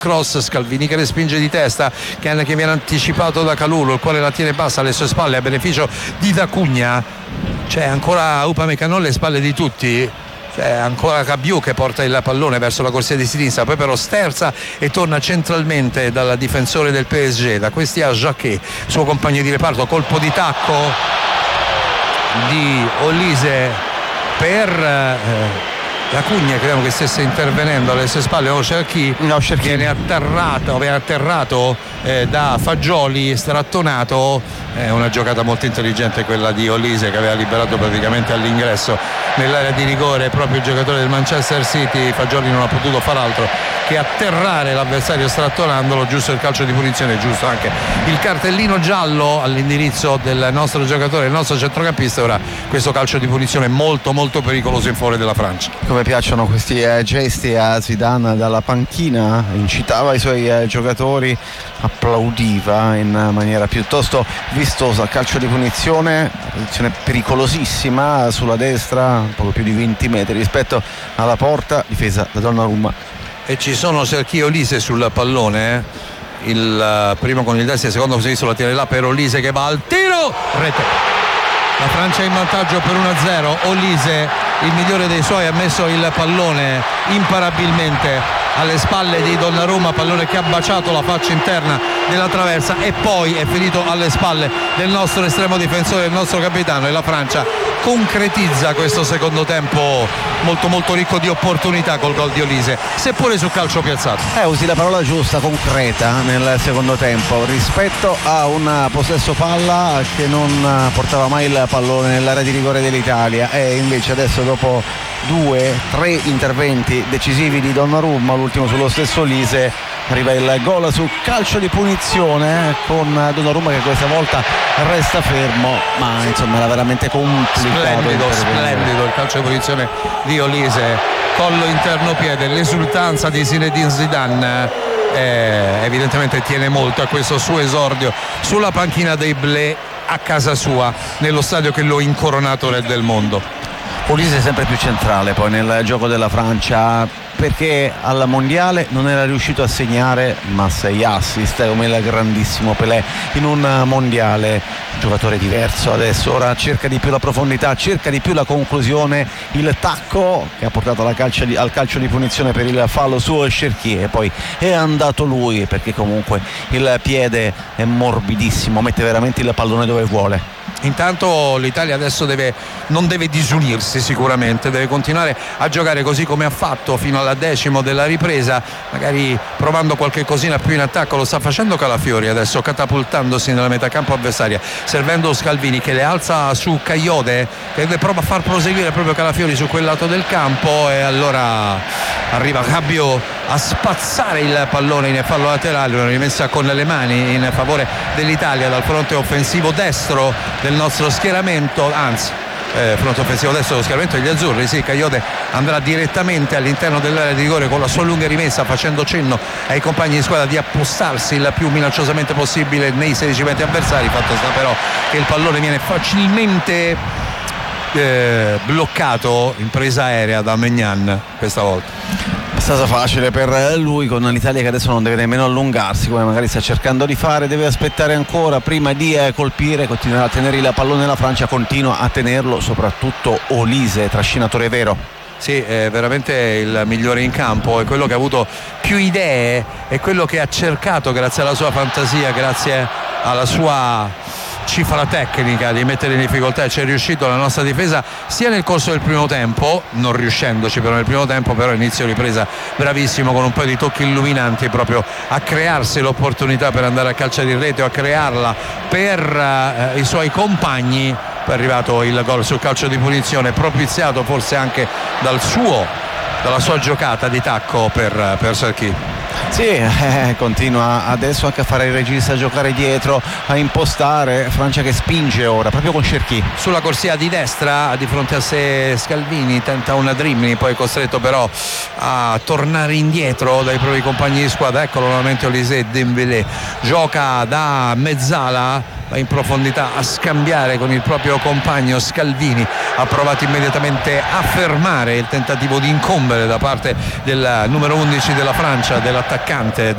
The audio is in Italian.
cross, Scalvini che respinge di testa, che viene anticipato da Kalulu, il quale la tiene bassa alle sue spalle a beneficio di D'Acugna. C'è ancora Upamecano alle spalle di tutti, c'è ancora Rabiot che porta il pallone verso la corsia di sinistra, poi però sterza e torna centralmente dal difensore del PSG, da questi a Jacquet, suo compagno di reparto. Colpo di tacco di Olise per D'Acugna, credo che stesse intervenendo alle sue spalle. Cherki viene atterrato da Fagioli, strattonato. È una giocata molto intelligente quella di Olise, che aveva liberato praticamente all'ingresso nell'area di rigore proprio il giocatore del Manchester City. Fagioli non ha potuto far altro che atterrare l'avversario strattonandolo. Giusto il calcio di punizione, giusto anche il cartellino giallo all'indirizzo del nostro giocatore, il nostro centrocampista. Ora questo calcio di punizione molto molto pericoloso in favore della Francia. Come piacciono questi gesti a Zidane dalla panchina, incitava i suoi giocatori, applaudiva in maniera piuttosto vistosa. Calcio di punizione pericolosissima sulla destra, poco più di 20 metri rispetto alla porta, difesa da Donnarumma. E ci sono Cherki e Olise sul pallone, il primo con il destro, il secondo così la tiene là per Olise che va al tiro, rete. La Francia è in vantaggio per 1-0. Olise, il migliore dei suoi, ha messo il pallone imparabilmente alle spalle di Donnarumma, pallone che ha baciato la faccia interna della traversa e poi è finito alle spalle del nostro estremo difensore, del nostro capitano, e la Francia concretizza questo secondo tempo molto molto ricco di opportunità col gol di Olise, seppure su calcio piazzato. Usi la parola giusta, concreta nel secondo tempo, rispetto a un possesso palla che non portava mai il pallone nell'area di rigore dell'Italia, e invece adesso dopo 2-3 interventi decisivi di Donnarumma, l'ultimo sullo stesso Olise, arriva il gol su calcio di punizione con Donnarumma che questa volta resta fermo, ma insomma era veramente complicato. Splendido il calcio di punizione di Olise, collo interno piede, l'esultanza di Zinedine Zidane. Evidentemente tiene molto a questo suo esordio sulla panchina dei Bleu a casa sua, nello stadio che lo incoronato re del mondo. Olise è sempre più centrale poi nel gioco della Francia, perché al mondiale non era riuscito a segnare ma 6 assist come il grandissimo Pelé in un mondiale. Giocatore diverso adesso, ora cerca di più la profondità, cerca di più la conclusione, il tacco che ha portato al calcio di punizione per il fallo su Cherki, e poi è andato lui, perché comunque il piede è morbidissimo, mette veramente il pallone dove vuole. Intanto l'Italia adesso non deve disunirsi, sicuramente deve continuare a giocare così come ha fatto fino alla 10ª della ripresa, magari provando qualche cosina più in attacco. Lo sta facendo Calafiori adesso, catapultandosi nella metà campo avversaria, servendo Scalvini che le alza su Kayode, che prova a far proseguire proprio Calafiori su quel lato del campo, e allora arriva Rabiot a spazzare il pallone in fallo laterale, una rimessa con le mani in favore dell'Italia dal fronte offensivo destro del nostro schieramento, anzi fronte offensivo destro dello schieramento degli azzurri. Sì, Kayode andrà direttamente all'interno dell'area di rigore con la sua lunga rimessa, facendo cenno ai compagni di squadra di appostarsi il più minacciosamente possibile nei 16 metri avversari. Fatto sta però che il pallone viene facilmente bloccato in presa aerea da Maignan questa volta. È stato facile per lui, con l'Italia che adesso non deve nemmeno allungarsi come magari sta cercando di fare, deve aspettare ancora prima di colpire. Continuerà a tenere il pallone, la Francia continua a tenerlo, soprattutto Olise, trascinatore vero. Sì, è veramente il migliore in campo, è quello che ha avuto più idee, è quello che ha cercato, grazie alla sua fantasia, grazie alla sua cifra tecnica, di mettere in difficoltà, e ci è riuscito la nostra difesa sia nel corso del primo tempo, non riuscendoci però nel primo tempo, però inizio ripresa bravissimo, con un paio di tocchi illuminanti proprio a crearsi l'opportunità per andare a calciare in rete o a crearla per i suoi compagni. Poi è arrivato il gol sul calcio di punizione, propiziato forse anche dalla sua giocata di tacco per Cherki. Sì, continua adesso anche a fare il regista, a giocare dietro, a impostare. Francia che spinge ora proprio con Cherki sulla corsia di destra, di fronte a sé Scalvini tenta una dribbling, poi è costretto però a tornare indietro dai propri compagni di squadra. Eccolo nuovamente Olise, Dembélé gioca da mezzala, va in profondità a scambiare con il proprio compagno Scalvini, ha provato immediatamente a fermare il tentativo di incombere da parte del numero 11 della Francia, dell'attaccante